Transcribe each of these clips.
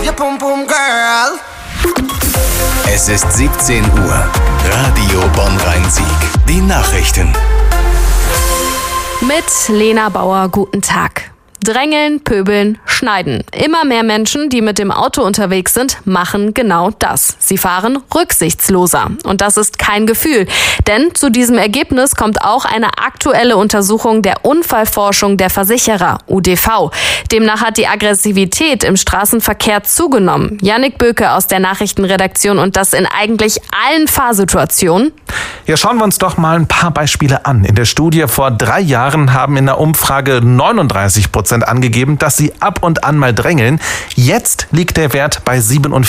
your pum pum girl. Es ist 17 Uhr. Radio Bonn-Rhein-Sieg. Die Nachrichten. Mit Lena Bauer, guten Tag. Drängeln, pöbeln, schneiden. Immer mehr Menschen, die mit dem Auto unterwegs sind, machen genau das. Sie fahren rücksichtsloser. Und das ist kein Gefühl. Denn zu diesem Ergebnis kommt auch eine aktuelle Untersuchung der Unfallforschung der Versicherer, UDV. Demnach hat die Aggressivität im Straßenverkehr zugenommen. Yannick Böke aus der Nachrichtenredaktion und das in eigentlich allen Fahrsituationen. Ja, schauen wir uns doch mal ein paar Beispiele an. In der Studie vor 3 Jahren haben in der Umfrage 39% angegeben, dass sie ab und an mal drängeln. Jetzt liegt der Wert bei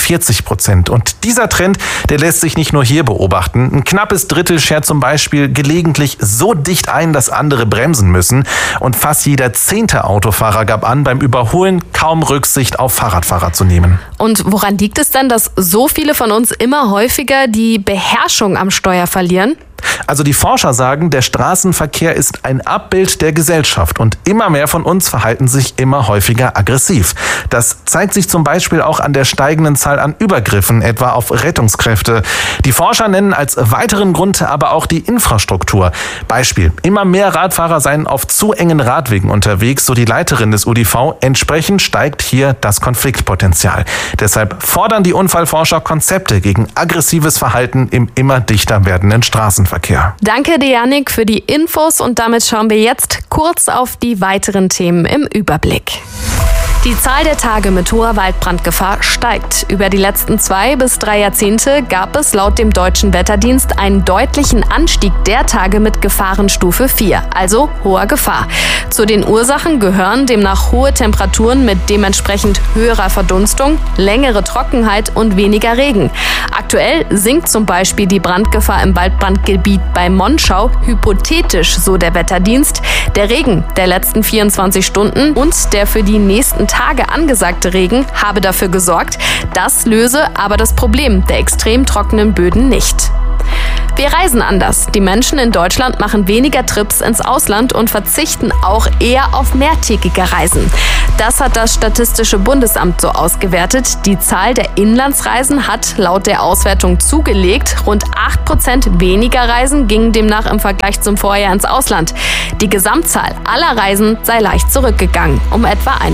47%. Und dieser Trend, der lässt sich nicht nur hier beobachten. Ein knappes Drittel schert zum Beispiel gelegentlich so dicht ein, dass andere bremsen müssen. Und fast jeder 10. Autofahrer gab an, beim Überholen kaum Rücksicht auf Fahrradfahrer zu nehmen. Und woran liegt es denn, dass so viele von uns immer häufiger die Beherrschung am Steuer verlieren? Also die Forscher sagen, der Straßenverkehr ist ein Abbild der Gesellschaft und immer mehr von uns verhalten sich immer häufiger aggressiv. Das zeigt sich zum Beispiel auch an der steigenden Zahl an Übergriffen, etwa auf Rettungskräfte. Die Forscher nennen als weiteren Grund aber auch die Infrastruktur. Beispiel: Immer mehr Radfahrer seien auf zu engen Radwegen unterwegs, so die Leiterin des UDV. Entsprechend steigt hier das Konfliktpotenzial. Deshalb fordern die Unfallforscher Konzepte gegen aggressives Verhalten im immer dichter werdenden Straßenverkehr. Danke dir, Yannick, für die Infos und damit schauen wir jetzt kurz auf die weiteren Themen im Überblick. Die Zahl der Tage mit hoher Waldbrandgefahr steigt. Über die letzten 2 bis 3 Jahrzehnte gab es laut dem Deutschen Wetterdienst einen deutlichen Anstieg der Tage mit Gefahrenstufe 4, also hoher Gefahr. Zu den Ursachen gehören demnach hohe Temperaturen mit dementsprechend höherer Verdunstung, längere Trockenheit und weniger Regen. Aktuell sinkt zum Beispiel die Brandgefahr im Waldbrandgebiet bei Monschau hypothetisch, so der Wetterdienst. Der Regen der letzten 24 Stunden und der für die nächsten Tage angesagte Regen habe dafür gesorgt, das löse aber das Problem der extrem trockenen Böden nicht. Wir reisen anders. Die Menschen in Deutschland machen weniger Trips ins Ausland und verzichten auch eher auf mehrtägige Reisen. Das hat das Statistische Bundesamt so ausgewertet. Die Zahl der Inlandsreisen hat laut der Auswertung zugelegt. Rund 8% weniger Reisen gingen demnach im Vergleich zum Vorjahr ins Ausland. Die Gesamtzahl aller Reisen sei leicht zurückgegangen, um etwa 1%.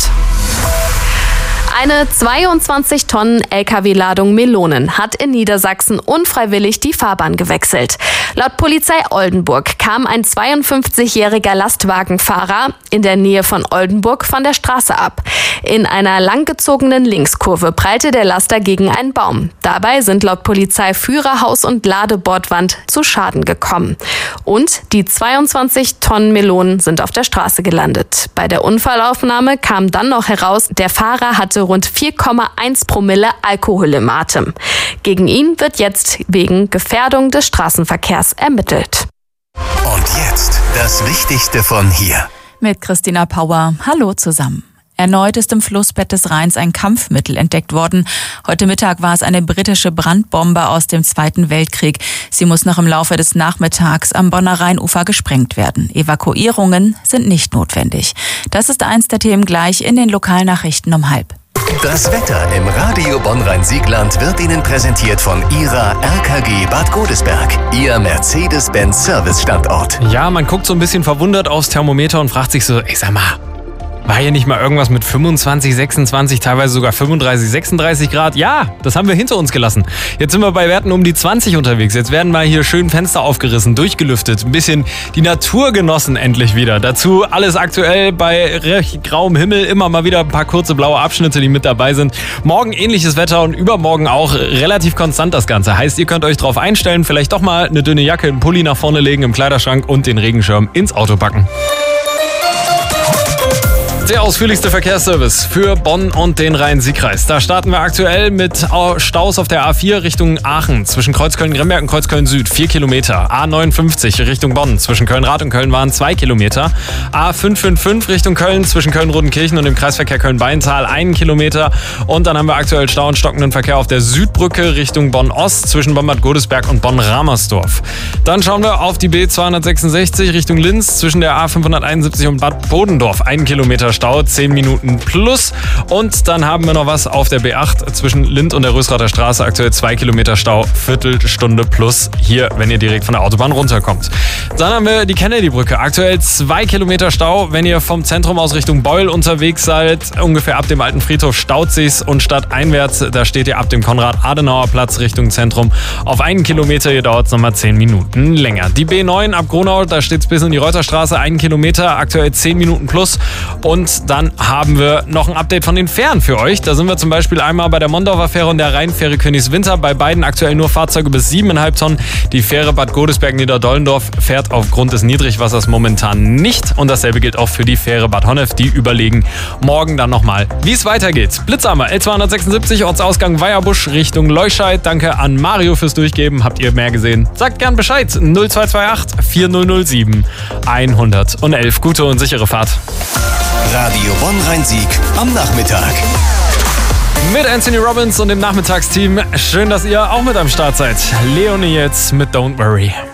Eine 22 Tonnen LKW-Ladung Melonen hat in Niedersachsen unfreiwillig die Fahrbahn gewechselt. Laut Polizei Oldenburg kam ein 52-jähriger Lastwagenfahrer in der Nähe von Oldenburg von der Straße ab. In einer langgezogenen Linkskurve prallte der Laster gegen einen Baum. Dabei sind laut Polizei Führerhaus und Ladebordwand zu Schaden gekommen. Und die 22 Tonnen Melonen sind auf der Straße gelandet. Bei der Unfallaufnahme kam dann noch heraus, der Fahrer hatte rund 4,1 Promille Alkohol im Atem. Gegen ihn wird jetzt wegen Gefährdung des Straßenverkehrs ermittelt. Und jetzt das Wichtigste von hier. Mit Christina Pauer. Hallo zusammen. Erneut ist im Flussbett des Rheins ein Kampfmittel entdeckt worden. Heute Mittag war es eine britische Brandbombe aus dem Zweiten Weltkrieg. Sie muss noch im Laufe des Nachmittags am Bonner Rheinufer gesprengt werden. Evakuierungen sind nicht notwendig. Das ist eins der Themen gleich in den Lokalnachrichten um 12:30. Das Wetter im Radio Bonn-Rhein-Siegland wird Ihnen präsentiert von Ihrer RKG Bad Godesberg, Ihr Mercedes-Benz-Service-Standort. Ja, man guckt so ein bisschen verwundert aufs Thermometer und fragt sich so, sag mal, war hier nicht mal irgendwas mit 25, 26, teilweise sogar 35, 36 Grad? Ja, das haben wir hinter uns gelassen. Jetzt sind wir bei Werten um die 20 unterwegs. Jetzt werden mal hier schön Fenster aufgerissen, durchgelüftet, ein bisschen die Natur genossen endlich wieder. Dazu alles aktuell bei recht grauem Himmel, immer mal wieder ein paar kurze blaue Abschnitte, die mit dabei sind. Morgen ähnliches Wetter und übermorgen auch relativ konstant das Ganze. Heißt, ihr könnt euch drauf einstellen, vielleicht doch mal eine dünne Jacke, einen Pulli nach vorne legen im Kleiderschrank und den Regenschirm ins Auto packen. Der ausführlichste Verkehrsservice für Bonn und den Rhein-Sieg-Kreis. Da starten wir aktuell mit Staus auf der A4 Richtung Aachen zwischen Kreuzköln-Grimberg und Kreuzköln-Süd 4 Kilometer. A59 Richtung Bonn zwischen Köln-Rath und Köln-Wahn 2 Kilometer. A555 Richtung Köln zwischen Köln-Rodenkirchen und dem Kreisverkehr Köln-Beintal 1 Kilometer. Und dann haben wir aktuell Stau und stockenden Verkehr auf der Südbrücke Richtung Bonn-Ost zwischen Bonn-Bad Godesberg und Bonn-Ramersdorf. Dann schauen wir auf die B266 Richtung Linz zwischen der A571 und Bad Bodendorf 1 Kilometer Stau Stau, 10 Minuten plus. Und dann haben wir noch was auf der B8 zwischen Lind und der Rösrather Straße. Aktuell 2 Kilometer Stau, Viertelstunde plus hier, wenn ihr direkt von der Autobahn runterkommt. Dann haben wir die Kennedy-Brücke. Aktuell 2 Kilometer Stau, wenn ihr vom Zentrum aus Richtung Beul unterwegs seid. Ungefähr ab dem alten Friedhof Staudzis und stadteinwärts. Da steht ihr ab dem Konrad-Adenauer-Platz Richtung Zentrum auf 1 Kilometer. Hier dauert es nochmal 10 Minuten länger. Die B9 ab Gronau, da steht es bis in die Reuterstraße, 1 Kilometer, aktuell 10 Minuten plus. Und dann haben wir noch ein Update von den Fähren für euch. Da sind wir zum Beispiel einmal bei der Mondorfer Fähre und der Rheinfähre Königswinter. Bei beiden aktuell nur Fahrzeuge bis 7,5 Tonnen. Die Fähre Bad Godesberg-Niederdollendorf fährt aufgrund des Niedrigwassers momentan nicht. Und dasselbe gilt auch für die Fähre Bad Honnef. Die überlegen morgen dann nochmal, wie es weitergeht. Blitzhammer L276, Ortsausgang Weierbusch Richtung Leuscheid. Danke an Mario fürs Durchgeben. Habt ihr mehr gesehen? Sagt gern Bescheid. 0228 4007 111. Gute und sichere Fahrt. Radio Bonn-Rhein-Sieg am Nachmittag. Mit Anthony Robbins und dem Nachmittagsteam. Schön, dass ihr auch mit am Start seid. Leonie jetzt mit Don't Worry.